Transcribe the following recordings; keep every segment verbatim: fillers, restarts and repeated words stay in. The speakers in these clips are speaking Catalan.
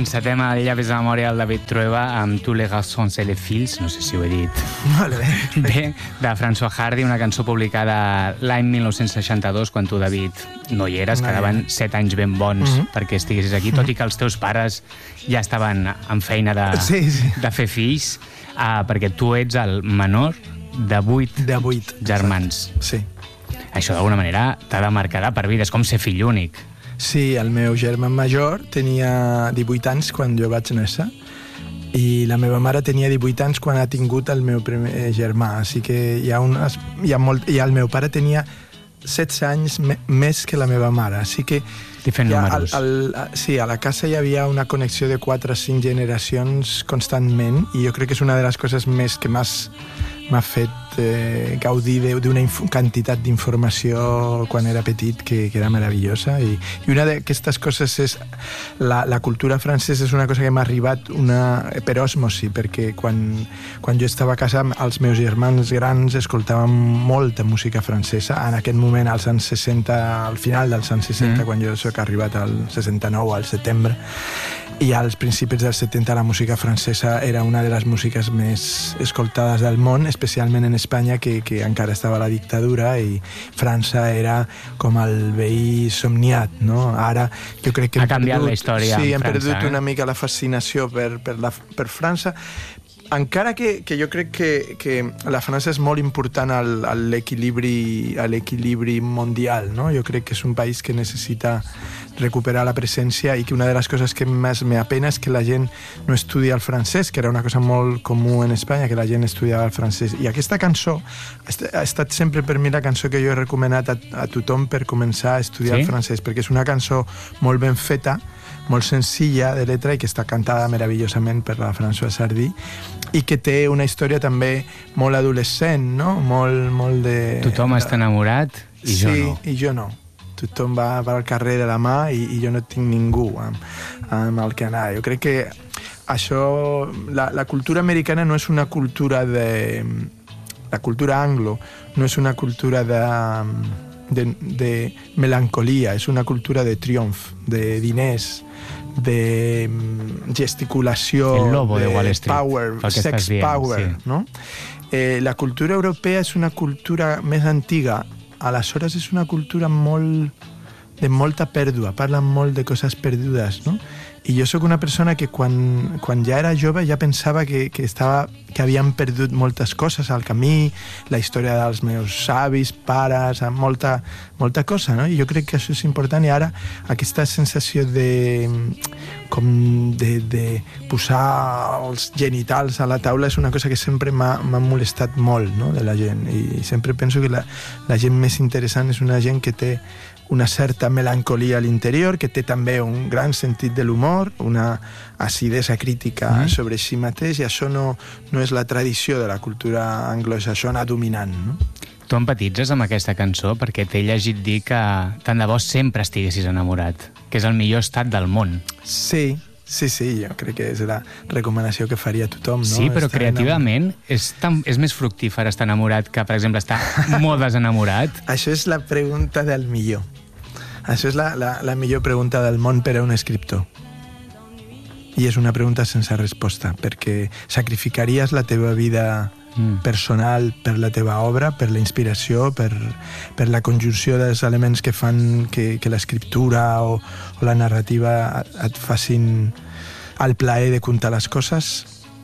encetem el Llavis de memòria del David Trueba amb Tous les garçons et les filles, no sé si ho he dit molt bé, bé, de François Hardy, una cançó publicada l'any dinou seixanta-dos, quan tu, David, no hi eres, No, quedaven ja. set anys ben bons Mhm. perquè estiguessis aquí, tot i que els teus pares ja estaven en feina de, Sí, sí. de fer fills, uh, perquè tu ets el menor de vuit de vuit germans. sí. Això d'alguna manera t'ha de marcar de per vida, és com ser fill únic. Sí, el meu germà major tenia divuit anys quan jo vaig néixer i la meva mare tenia divuit anys quan ha tingut el meu primer germà, així que hi ha unes, hi ha molt, i el meu pare tenia setze anys me, més que la meva mare, així que Estic fent ja, números. al, al, sí, a la casa hi havia una connexió de quatre o cinc generacions constantment i jo crec que és una de les coses més que m'has m'ha fet eh, gaudir d'una quantitat d'informació quan era petit que, que era meravellosa i, i una d'aquestes coses és la, la cultura francesa és una cosa que m'ha arribat una, per osmosi perquè quan, quan jo estava a casa els meus germans grans escoltàvem molta música francesa en aquest moment als anys seixanta, al final dels anys seixanta, mm. quan jo soc arribat al seixanta-nou, al setembre i als principis dels setanta la música francesa era una de les músiques més escoltades del món, especialment en Espanya, que, que encara estava la dictadura i França era com el veí somniat, no? Ara jo crec que ha hem canviat perdut, la història sí, en hem França, perdut eh? una mica la fascinació per, per, la, per França, encara que, que jo crec que, que la França és molt important al, a l'equilibri a l'equilibri mundial, no? Jo crec que és un país que necessita recuperar la presència i que una de les coses que més me apena és que la gent no estudia el francès, que era una cosa molt comú en Espanya, que la gent estudiava el francès. I aquesta cançó ha estat sempre per mi la cançó que jo he recomanat a, a tothom per començar a estudiar sí? el francès, perquè és una cançó molt ben feta, molt senzilla de letra i que està cantada meravellosament per la Françoise Hardy i que té una història també molt adolescent, no? Molt, molt de... Tothom està enamorat i sí, jo no. i jo no. Tothom va, va al carrer de la mà i, i jo no tinc ningú amb, amb el que anar. Jo crec que això... La, la cultura americana no és una cultura de... La cultura anglo no és una cultura de... De, de melancolia, és una cultura de triomf, de diners, de gesticulació, el lobo de, de Wall Street, power, sex dient, power, sí. no? Eh, la cultura europea és una cultura més antiga, aleshores és una cultura molt de molta pèrdua, parlen molt de coses perdudes, no? I jo sóc una persona que quan, quan ja era jove ja pensava que, que, estava, que havíem perdut moltes coses al camí, la història dels meus avis, pares, molta, molta cosa, no? I jo crec que això és important i ara aquesta sensació de, com de, de posar els genitals a la taula és una cosa que sempre m'ha molestat molt, no? De la gent, i sempre penso que la, la gent més interessant és una gent que té una certa melancolia a l'interior, que té també un gran sentit de l'humor, una acidesa crítica mm. sobre si mateix, i això no, no és la tradició de la cultura anglosaxona dominant, no? Tu empatitzes amb aquesta cançó perquè t'he llegit dir que tant de bo sempre estiguessis enamorat, que és el millor estat del món. Sí, sí, sí, jo crec que és la recomanació que faria tothom, no? Sí, però estar creativament és, tan, és més fructífer estar enamorat que, per exemple, estar molt desenamorat. Això és la pregunta del millor. Això és la, la, la millor pregunta del món per a un escriptor. I és una pregunta sense resposta, perquè sacrificaries la teva vida mm. personal per la teva obra, per la inspiració, per, per la conjunció dels elements que fan que, que l'escriptura o, o la narrativa et facin el plaer de contar les coses.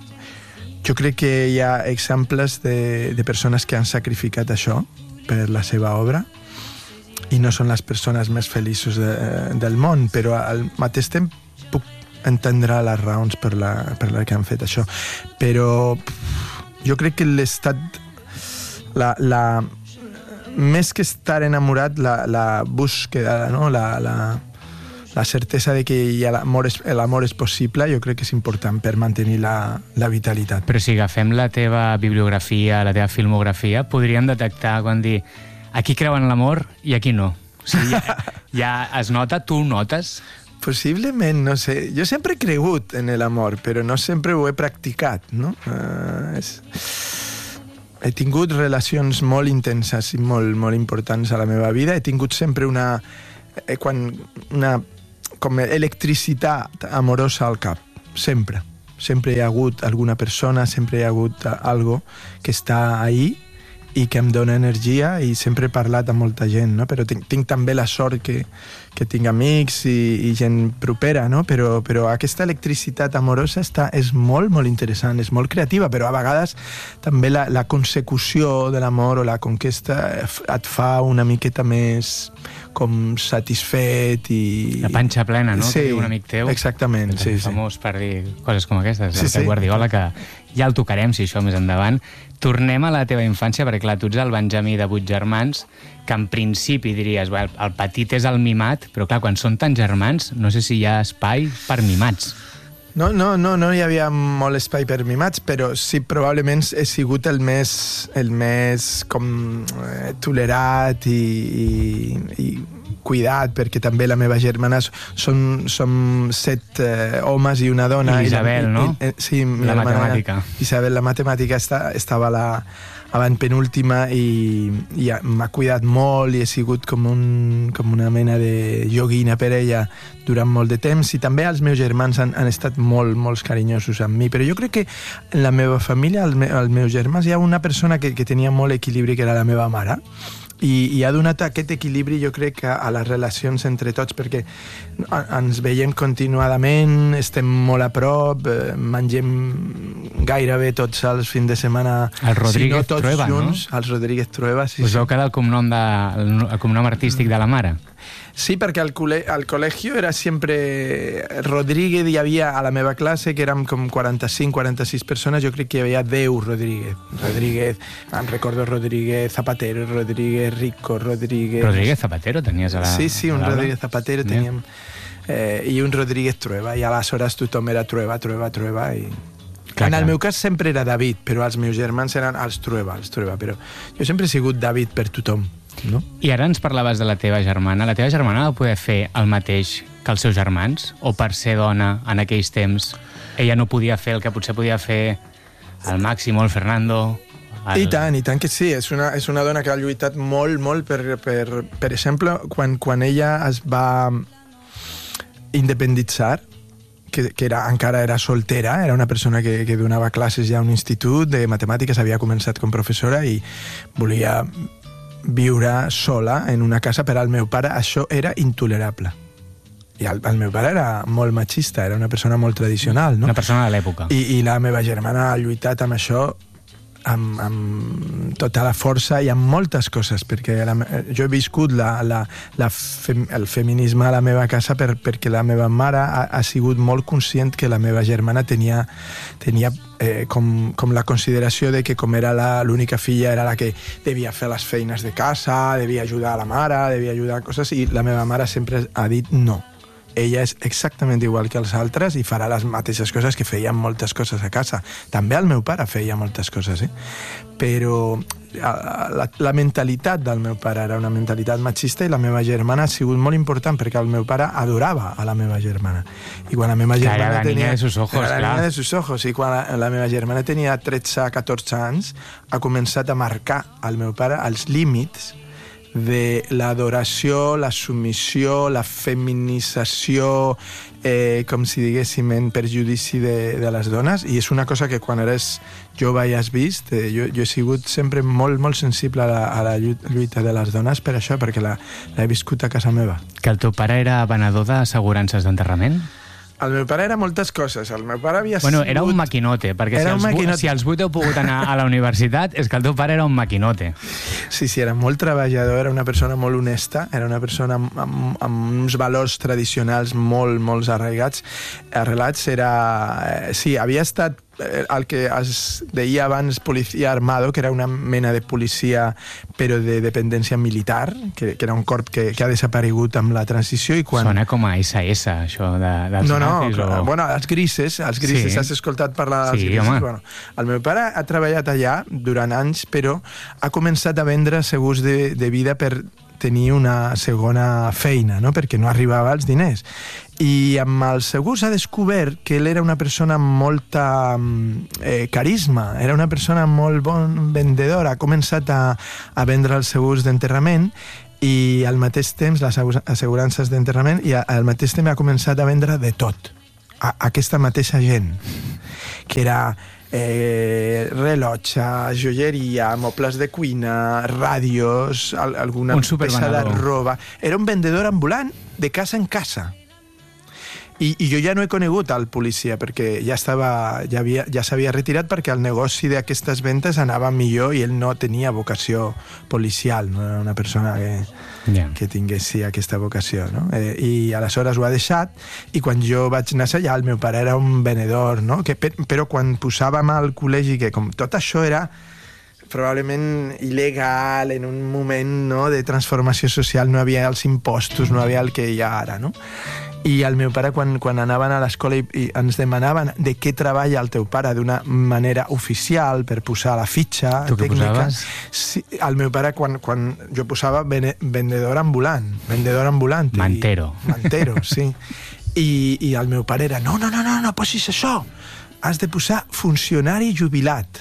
Jo crec que hi ha exemples de, de persones que han sacrificat això per la seva obra i no són les persones més feliços de, del món, però al mateix temps puc entendre les raons per la, per la que han fet això. Però jo crec que l'estat... La, la, més que estar enamorat, la, la búsqueda, no? la, la, la certesa de que l'amor és, l'amor és possible, jo crec que és important per mantenir la, la vitalitat. Però si agafem la teva bibliografia, la teva filmografia, podríem detectar quan dir aquí creuen l'amor i aquí no. O sigui, ja, ja es nota, tu ho notes? Possiblement, no sé. Jo sempre he cregut en l'amor, però no sempre ho he practicat, no? Uh, és... He tingut relacions molt intenses i molt, molt importants a la meva vida. He tingut sempre una... Eh, quan una com electricitat amorosa al cap, sempre. Sempre hi ha hagut alguna persona, sempre hi ha hagut algo que està ahí i que em dona energia, i sempre he parlat amb molta gent, no? Però tinc, tinc també la sort que, que tinc amics i, i gent propera, no? Però, però aquesta electricitat amorosa està, és molt, molt interessant, és molt creativa, però a vegades també la, la consecució de l'amor o la conquesta et fa una miqueta més com satisfet i... La panxa plena, no? Sí, que diu un amic teu. Exactament, sí, sí. Famós per dir coses com aquestes. Sí, el Pep sí. Guardiola, que ja el tocarem, si això més endavant. Tornem a la teva infància, perquè clar, tu ets el Benjamí de vuit germans, que en principi diries, well, el petit és el mimat, però clar, quan són tants germans, no sé si hi ha espai per mimats. No, no, no, no hi havia molt espai per mimats, però sí, probablement he sigut el més, el més com eh, tolerat i, i, i cuidat, perquè també la meva germana són, som set eh, homes i una dona. I Isabel, i, no? I, i, sí, la matemàtica. Isabel, la matemàtica, està, estava la abans penúltima i, i m'ha cuidat molt i he sigut com, un, com una mena de joguina per ella durant molt de temps, i també els meus germans han, han estat molt, molt carinyosos amb mi, però jo crec que en la meva família, als me, meus germans, hi ha una persona que, que tenia molt equilibri, que era la meva mare, i, i ha donat aquest equilibri, jo crec, a, a les relacions entre tots, perquè ens veiem continuadament, estem molt a prop, eh, mengem gairebé tots els fins de setmana, el Rodríguez, si no tots Trueba, junts, no? Els Rodríguez Trueba, sí. Us sí. veu quedar el cognom, de, el cognom artístic de la mare? Sí, perquè al, cole, al col·legio era sempre Rodríguez, hi havia a la meva classe, que érem com quaranta-cinc quaranta-sis persones, jo crec que hi havia deu Rodríguez. Rodríguez, em recordo Rodríguez Zapatero, Rodríguez Rico, Rodríguez... Rodríguez Zapatero tenies a la... Sí, sí, un Rodríguez Zapatero Bien. teníem, eh, i un Rodríguez Trueba, i aleshores tothom era Trueba, Trueba, Trueba, i... Clar, en el clar. meu cas sempre era David, però els meus germans eren els Trueba, els Trueba, però jo sempre he sigut David per tothom, no? I ara ens parlaves de la teva germana. La teva germana va poder fer el mateix que els seus germans? O per ser dona en aquells temps ella no podia fer el que potser podia fer el Máximo, el Fernando... El... I tant, i tant que sí. És una, és una dona que ha lluitat molt, molt per... Per, per exemple, quan, quan ella es va independitzar, que, que era, encara era soltera, era una persona que, que donava classes ja a un institut de matemàtiques, havia començat com professora i volia viure sola en una casa. Per al meu pare això era intolerable. I el, el meu pare era molt machista, era una persona molt tradicional, no? Una persona de l'època. I, I la meva germana ha lluitat amb això amb, amb tota la força i amb moltes coses, perquè la, jo he viscut la, la, la fem, el feminisme a la meva casa per, perquè la meva mare ha, ha sigut molt conscient que la meva germana tenia, tenia eh, com, com la consideració de que com era l'única filla era la que devia fer les feines de casa, devia ajudar a la mare, devia ajudar a coses, i la meva mare sempre ha dit no. Ella és exactament igual que els altres i farà les mateixes coses, que feien moltes coses a casa. També el meu pare feia moltes coses, eh? Però la, la mentalitat del meu pare era una mentalitat machista, i la meva germana ha sigut molt important perquè el meu pare adorava a la meva germana. I quan la meva germana era la tenia... niña de sus ojos, era la clar. niña de sus ojos. I quan la, la meva germana tenia tretze catorze anys, ha començat a marcar al meu pare els límits de l'adoració, la submissió, la feminització, eh, com si diguéssim, en perjudici de, de les dones, i és una cosa que quan eres jove i has vist. Eh, jo, jo he sigut sempre molt, molt sensible a la, a la lluita de les dones per això, perquè l'he viscut a casa meva. Que el teu pare era venedor d'assegurances d'enterrament? El meu pare era moltes coses. El meu pare havia Bueno, sigut... era un maquinote, perquè si Era els, un maquinote. si els vuit heu pogut anar a la universitat és que el teu pare era un maquinote. Sí, sí, era molt treballador, era una persona molt honesta, era una persona amb, amb, amb uns valors tradicionals molt, molt arraigats. Arrelats era... Eh, sí, havia estat el que es deia abans policia armado, que era una mena de policia però de dependència militar, que, que era un corp que, que ha desaparegut amb la transició. I quan... Sona com a essa essa, això de, dels no, no, nazis. O... Bueno, els grises, els grises, Sí. has escoltat parlar dels Sí, grises? home. Bueno, el meu pare ha treballat allà durant anys, però ha començat a vendre segurs de, de vida per tenir una segona feina, no? Perquè no arribava als diners. I amb els segurs ha descobert que ell era una persona amb molta eh, carisma, era una persona molt bon vendedora, ha començat a, a vendre els segurs d'enterrament i al mateix temps les assegurances d'enterrament, i al mateix temps ha començat a vendre de tot a aquesta mateixa gent, que era eh, rellotge, joieria, mobles de cuina, ràdios, alguna peça de roba. Era un vendedor ambulant de casa en casa. I, i jo ja no he conegut al policia perquè ja estava, ja, havia, ja s'havia retirat, perquè el negoci d'aquestes ventes anava millor i ell no tenia vocació policial, no era una persona que, yeah. que tingués sí, aquesta vocació, no? Eh, i aleshores ho ha deixat, i quan jo vaig néixer ja el meu pare era un venedor, no? Que, però quan posàvem al col·legi, que com tot això era probablement il·legal en un moment, no, de transformació social, no havia els impostos, no havia el que hi ha ara, no? I el meu pare, quan, quan anaven a l'escola i, i ens demanaven de què treballa el teu pare d'una manera oficial per posar la fitxa tu tècnica. Sí, el meu pare, quan, quan jo posava vene, vendedor ambulant, vendedor ambulant. Mantero. I, mantero, sí. I, I el meu pare era, no, no, no, no, no posis això, has de posar funcionari jubilat.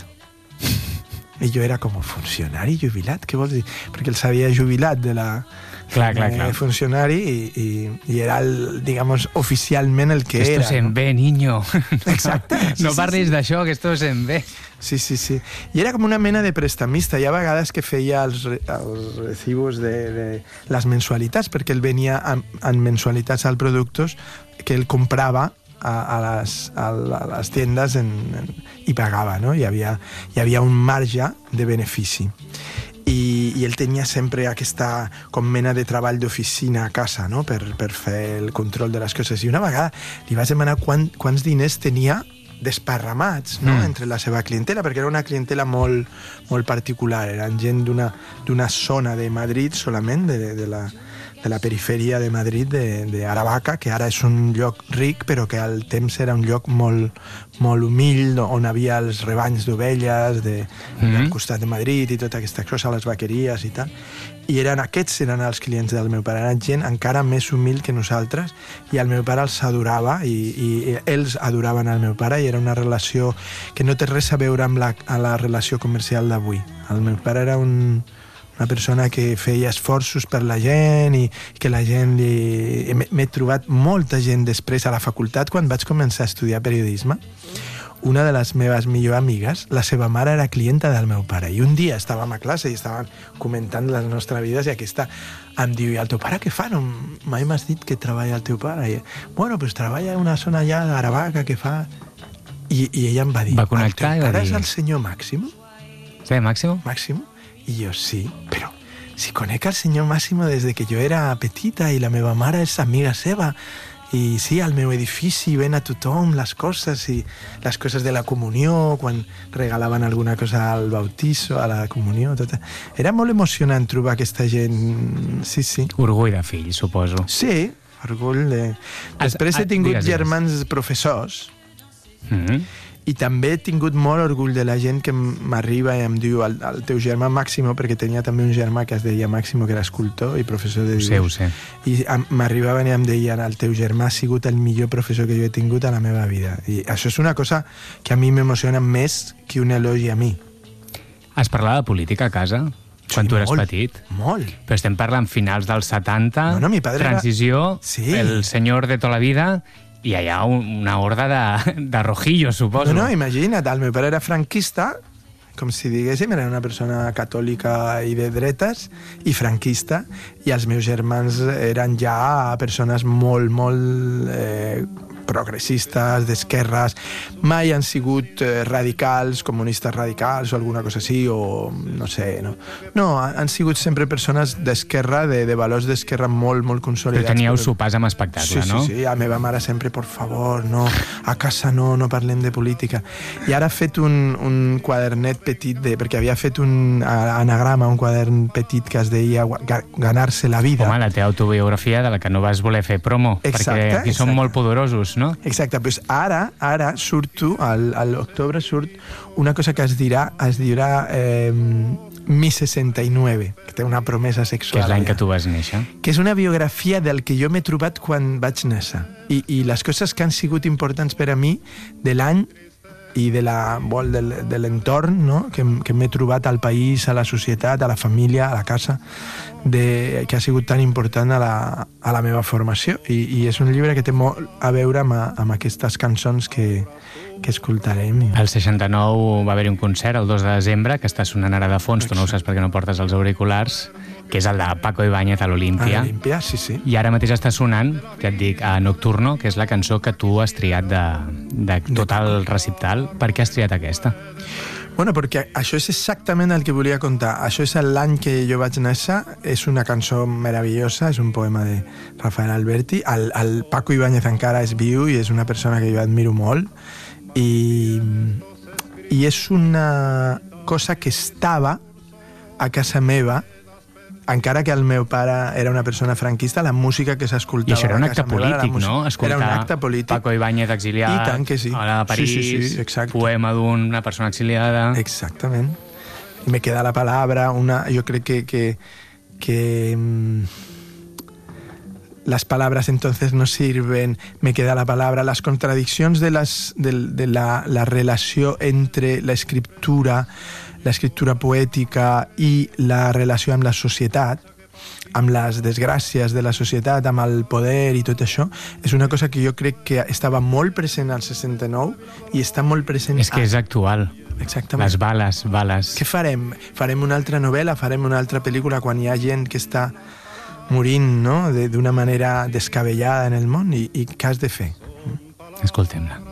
I jo era com, funcionari jubilat? Què vols dir? Perquè el s'havia jubilat de la... Clar, clar, clar. funcionari i, i, i era, el, digamos, oficialment el que, que esto era. Esto se en ve, niño. Exacte. Sí, no parlis sí, sí. d'això, que esto se en ve. Sí, sí, sí. I era com una mena de prestamista. Hi ha vegades que feia els, els recibos de, de les mensualitats, perquè ell venia amb, amb mensualitats al productes que ell comprava a, a, les, a les tiendes en, en, i pagava, no? Hi havia, hi havia un marge de benefici. I, i ell tenia sempre aquesta com mena de treball d'oficina a casa, no? per, per fer el control de les coses. I una vegada li vaig demanar quan, quants diners tenia desparramats, no? mm. entre la seva clientela, perquè era una clientela molt, molt particular. Eren gent d'una d'una zona de Madrid solament, de, de, la, de la perifèria de Madrid, de, de Aravaca, que ara és un lloc ric, però que al temps era un lloc molt, molt humil, on havia els rebanys d'ovelles de, mm-hmm. al costat de Madrid i tota aquesta cosa, les vaqueries i tal. I eren, aquests eren els clients del meu pare, eren gent encara més humil que nosaltres, i el meu pare els adorava, i, i ells adoraven el meu pare, i era una relació que no té res a veure amb la, amb la relació comercial d'avui. El meu pare era un, una persona que feia esforços per la gent, i que la gent li... M'he trobat molta gent després a la facultat, quan vaig començar a estudiar periodisme. Una de les meves millors amigues, la seva mare era clienta del meu pare, i un dia estàvem a classe i estàvem comentant les nostres vides, i aquesta em diu, i el teu pare què fa? No, mai m'has dit que treballa el teu pare. I, bueno, pues treballa en una zona allà d'Aravaca que fa... I, i ella em va dir, va connectar, el teu pare dir... és el senyor Máximo? Sí, Máximo? Máximo? I jo, sí, però si conec el senyor Máximo des de que jo era petita i la meva mare és amiga seva, i sí, al meu edifici ven a tothom les coses, i les coses de la comunió, quan regalaven alguna cosa al bautizo, a la comunió, tot. Era molt emocionant trobar aquesta gent, sí, sí. Orgull de fill, suposo. Sí, orgull de... Després he tingut germans professors, mm-hmm. i també he tingut molt orgull de la gent que m'arriba i em diu el, el teu germà Máximo, perquè tenia també un germà que es deia Máximo, que era escultor i professor de dibuix. Ho sé, ho sé. I m'arribaven i em deien, el teu germà ha sigut el millor professor que jo he tingut a la meva vida. I això és una cosa que a mi m'emociona més que un elogi a mi. Has parlat de política a casa? Quan sí, tu eres molt, petit? Molt. Però estem parlant finals dels setanta, no, no, mi padre transició, era... sí. el senyor de tota la vida... I allà una horda de, de rojillos, suposo. No, no, imagina't, el meu pare era franquista, com si diguéssim, era una persona catòlica i de dretes, i franquista, i els meus germans eren ja persones molt, molt eh, progressistes, d'esquerres, mai han sigut eh, radicals, comunistes radicals o alguna cosa així, o no sé, no. No, han sigut sempre persones d'esquerra, de, de valors d'esquerra molt, molt consolidats. Però teníeu sopars amb espectacle, sí, no? Sí, sí, la meva mare sempre, por favor, no, a casa no, no parlem de política. I ara ha fet un, un quadernet petit, de, perquè havia fet un anagrama, un quadern petit que es deia Ganar-se la vida. Home, la teva autobiografia de la que no vas voler fer promo, exacte, perquè aquí exacte. Som molt poderosos, no? Exacte, doncs ara, ara surto, al, a l'octubre surt una cosa que es dirà, es dirà eh, Mi seixanta i nueve, que té una promesa sexual. Que és l'any que tu vas néixer. Que és una biografia del que jo m'he trobat quan vaig néixer. I, i les coses que han sigut importants per a mi de l'any i de la, vol, de, de l'entorn, no? que, que m'he trobat al país, a la societat, a la família, a la casa, de, que ha sigut tan important a la, a la meva formació. I, I és un llibre que té molt a veure amb, amb aquestes cançons que, que escoltarem. El seixanta-nou va haver-hi un concert el dos de desembre que està sonant ara de fons, tu no ho saps perquè no portes els auriculars, que és el de Paco Ibáñez a l'Olímpia. A l'Olímpia, sí, sí. I ara mateix està sonant, ja et dic, a Nocturno, que és la cançó que tu has triat de, de tot el recital. Per què has triat aquesta? Bueno, perquè això és exactament el que volia contar. Això és l'any que jo vaig néixer, és una cançó meravellosa, és un poema de Rafael Alberti. El, el Paco Ibáñez encara és viu i és una persona que jo admiro molt. I, i és una cosa que estava a casa meva, encara que el meu pare era una persona franquista, la música que s'escoltava... I això era un acte polític, no? Era un acte polític. Paco Ibáñez exiliat, I tant que sí. a París, sí, sí, sí, exacte. Poema d'una persona exiliada... Exactament. I me queda la palabra, una, jo crec que... que, que mmm, las palabras entonces no sirven, me queda la palabra, las contradiccions de, las, de, de la, la relació entre la escriptura, la escriptura poètica i la relació amb la societat, amb les desgràcies de la societat, amb el poder i tot això, és una cosa que jo crec que estava molt present al seixanta-nou i està molt present... És que és actual. Exactament. Les bales, bales. Què farem? Farem una altra novel·la, farem una altra pel·lícula quan hi ha gent que està morint, no?, d'una manera descabellada en el món, i, i què has de fer? Escoltem-la.